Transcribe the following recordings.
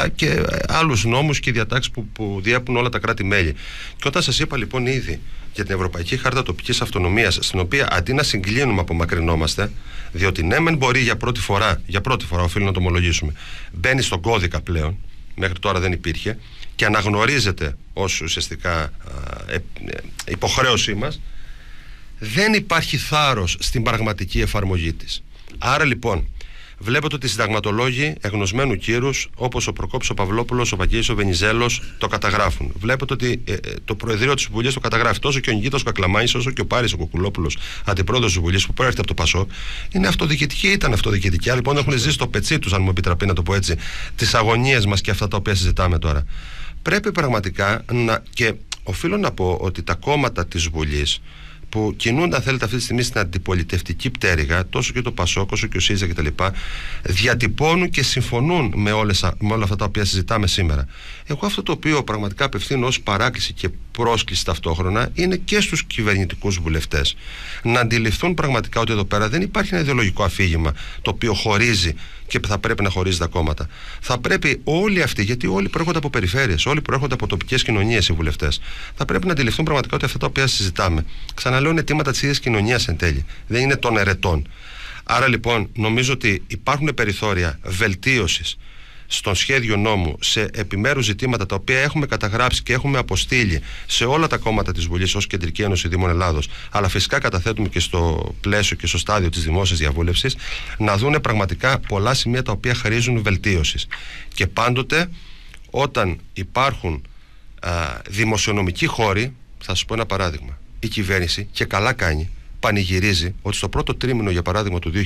αλλά και άλλους νόμους και διατάξεις που διέπουν όλα τα κράτη-μέλη. Και όταν σας είπα λοιπόν ήδη για την Ευρωπαϊκή Χάρτα Τοπικής Αυτονομίας, στην οποία αντί να συγκλίνουμε απομακρυνόμαστε, διότι ναι μεν μπορεί για πρώτη φορά οφείλω να το ομολογήσουμε, μπαίνει στον κώδικα πλέον, μέχρι τώρα δεν υπήρχε, και αναγνωρίζεται ως ουσιαστικά υποχρέωσή μας, δεν υπάρχει θάρρος στην πραγματική εφαρμογή της. Άρα λοιπόν βλέπετε ότι οι συνταγματολόγοι εγνωσμένου κύρους, όπως ο Προκόπης ο Παυλόπουλος, ο Βαγγέλης ο Βενιζέλος, το καταγράφουν. Βλέπετε ότι το Προεδρείο της Βουλής το καταγράφει. Τόσο και ο Νικήτας ο Κακλαμάνης, όσο και ο Πάρης ο Κουκουλόπουλος, αντιπρόεδρος της Βουλής, που προέρχεται από το ΠΑΣΟΚ, είναι αυτοδιοικητικοί, ήταν αυτοδιοικητικοί. Λοιπόν, έχουν ζήσει στο πετσί τους, αν μου επιτραπεί να το πω έτσι, τις αγωνίες μας και αυτά τα οποία συζητάμε τώρα. Πρέπει πραγματικά και οφείλω να πω ότι τα κόμματα της Βουλής, που κινούνται, αν θέλετε, αυτή τη στιγμή στην αντιπολιτευτική πτέρυγα, τόσο και το ΠΑΣΟΚ όσο και ο ΣΥΡΙΖΑ κτλ., διατυπώνουν και συμφωνούν με όλα αυτά τα οποία συζητάμε σήμερα. Εγώ αυτό το οποίο πραγματικά απευθύνω ως παράκληση και πρόσκληση ταυτόχρονα είναι και στους κυβερνητικούς βουλευτές να αντιληφθούν πραγματικά ότι εδώ πέρα δεν υπάρχει ένα ιδεολογικό αφήγημα το οποίο χωρίζει και θα πρέπει να χωρίζει τα κόμματα. Θα πρέπει όλοι αυτοί, γιατί όλοι προέρχονται από περιφέρειες, όλοι προέρχονται από τοπικές κοινωνίες οι βουλευτές, θα πρέπει να αντιληφθούν πραγματικά ότι αυτά τα οποία συζητάμε, ξαναλέω, είναι αιτήματα της ίδιας κοινωνίας εν τέλει. Δεν είναι των ερετών. Άρα λοιπόν νομίζω ότι υπάρχουν περιθώρια βελτίωσης στον σχέδιο νόμου σε επιμέρους ζητήματα τα οποία έχουμε καταγράψει και έχουμε αποστείλει σε όλα τα κόμματα της Βουλής ως Κεντρική Ένωση Δήμων Ελλάδος, αλλά φυσικά καταθέτουμε και στο πλαίσιο και στο στάδιο της δημόσιας διαβούλευσης, να δούνε πραγματικά πολλά σημεία τα οποία χρήζουν βελτίωσης. Και πάντοτε όταν υπάρχουν δημοσιονομικοί χώροι, θα σας πω ένα παράδειγμα. Η κυβέρνηση, και καλά κάνει, πανηγυρίζει ότι στο πρώτο τρίμηνο, για παράδειγμα, του 2026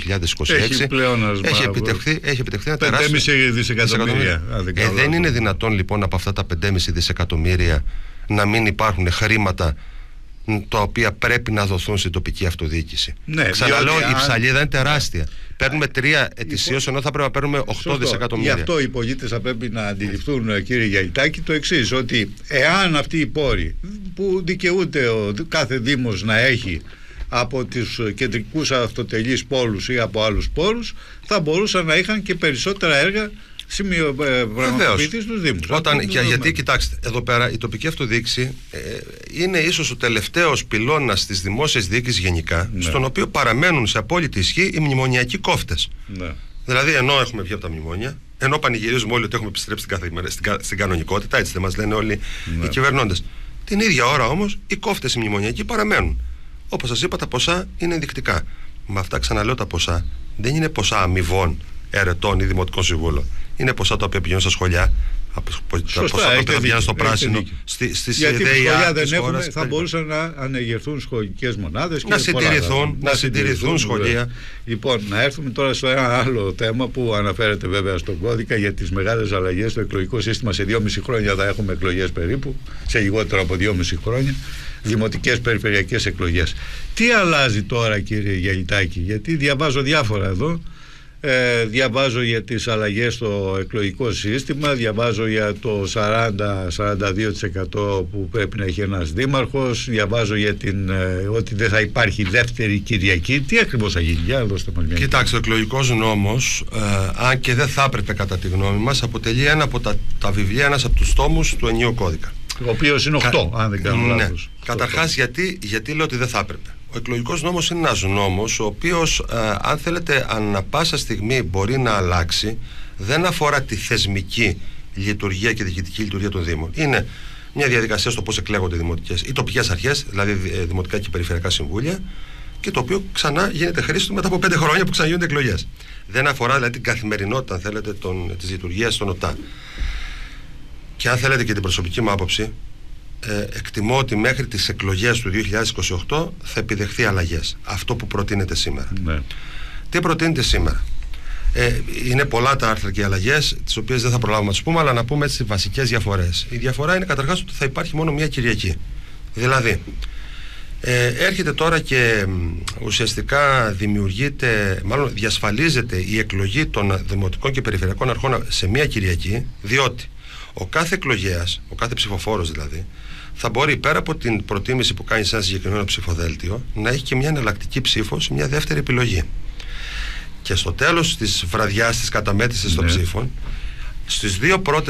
έχει επιτευχθεί ένα τεράστιο 5,5 δισεκατομμύρια. Δεν είναι δυνατόν λοιπόν από αυτά τα 5,5 δισεκατομμύρια να μην υπάρχουν χρήματα τα οποία πρέπει να δοθούν στην τοπική αυτοδιοίκηση. Ναι, ξαναλέω, η ψαλίδα είναι τεράστια. Παίρνουμε 3 ετησίως, ενώ θα πρέπει να παίρνουμε 8 δισεκατομμύρια. Γι' αυτό οι πολίτες θα πρέπει να αντιληφθούν, κύριε Γιαννιτάκη, το εξής, ότι εάν αυτοί οι πόροι που δικαιούται κάθε Δήμος να έχει από τους κεντρικούς αυτοτελείς πόλους ή από άλλους πόλους, θα μπορούσαν να είχαν και περισσότερα έργα πραγματοποιηθεί στους Δήμους. Γιατί κοιτάξτε, εδώ πέρα η τοπική αυτοδιοίκηση είναι ίσως ο τελευταίος πυλώνας της δημόσιας διοίκησης γενικά, ναι, στον οποίο παραμένουν σε απόλυτη ισχύ οι μνημονιακοί κόφτες. Ναι. Δηλαδή, ενώ έχουμε βγει από τα μνημόνια, ενώ πανηγυρίζουμε όλοι ότι έχουμε επιστρέψει στην κανονικότητα, έτσι δεν μας λένε όλοι, ναι, οι κυβερνώντες, την ίδια ώρα όμως οι κόφτες οι μνημονιακοί παραμένουν. Όπως σας είπα, τα ποσά είναι ενδεικτικά. Με αυτά, ξαναλέω, τα ποσά δεν είναι ποσά αμοιβών ερετών ή δημοτικών συμβούλων. Είναι ποσά τα οποία πηγαίνουν στα σχολιά, ποσά τα οποία πηγαίνουν στο πράσινο, στις γιατί σχολιά δεν έχουμε, θα μπορούσαν να ανεγερθούν σχολικές μονάδες, να συντηρηθούν σχολεία. Λοιπόν, να έρθουμε τώρα στο ένα άλλο θέμα που αναφέρεται βέβαια στον κώδικα για τις μεγάλες αλλαγές στο εκλογικό σύστημα. Σε 2,5 χρόνια θα έχουμε εκλογές περίπου, σε λιγότερο από 2,5 χρόνια. Δημοτικές περιφερειακές εκλογές. Τι αλλάζει τώρα, κύριε Γιαννιτάκη? Γιατί διαβάζω διάφορα εδώ. Διαβάζω για τις αλλαγές στο εκλογικό σύστημα, διαβάζω για το 40-42% που πρέπει να έχει ένας δήμαρχος, διαβάζω για ότι δεν θα υπάρχει δεύτερη Κυριακή. Τι ακριβώς θα γίνει? Για δώστε μας μια. Κοιτάξτε, ο εκλογικός νόμος, αν και δεν θα έπρεπε κατά τη γνώμη μας, αποτελεί ένα από τα βιβλία, ένας από τους τόμους του ενιαίου κώδικα. Ο οποίος είναι 8, αν δεν κάνω λάθος. Καταρχάς, γιατί λέω ότι δεν θα έπρεπε? Ο εκλογικός νόμος είναι ένας νόμος ο οποίος, αν θέλετε, ανά πάσα στιγμή μπορεί να αλλάξει. Δεν αφορά τη θεσμική λειτουργία και διοικητική λειτουργία των Δήμων. Είναι μια διαδικασία στο πώς εκλέγονται οι τοπικές αρχές, δηλαδή δημοτικά και περιφερειακά συμβούλια, και το οποίο ξανά γίνεται χρήσιμο μετά από 5 χρόνια που ξαναγίνονται εκλογές. Δεν αφορά δηλαδή την καθημερινότητα, αν θέλετε, της λειτουργίας των ΟΤΑ. Και αν θέλετε και την προσωπική μου άποψη, εκτιμώ ότι μέχρι τις εκλογές του 2028 θα επιδεχθεί αλλαγές. Αυτό που προτείνεται σήμερα. Ναι. Τι προτείνεται σήμερα? Είναι πολλά τα άρθρα και οι αλλαγές, τις οποίες δεν θα προλάβουμε να τις πούμε, αλλά να πούμε έτσι βασικές διαφορές. Η διαφορά είναι καταρχάς ότι θα υπάρχει μόνο μια Κυριακή. Δηλαδή, έρχεται τώρα και ουσιαστικά διασφαλίζεται η εκλογή των δημοτικών και περιφερειακών αρχών σε μια Κυριακή, διότι ο κάθε εκλογέας, ο κάθε ψηφοφόρος δηλαδή, θα μπορεί πέρα από την προτίμηση που κάνει σε ένα συγκεκριμένο ψηφοδέλτιο να έχει και μια εναλλακτική ψήφο σε μια δεύτερη επιλογή. Και στο τέλος της βραδιάς της καταμέτρησης των ψήφων, στις δύο πρώτες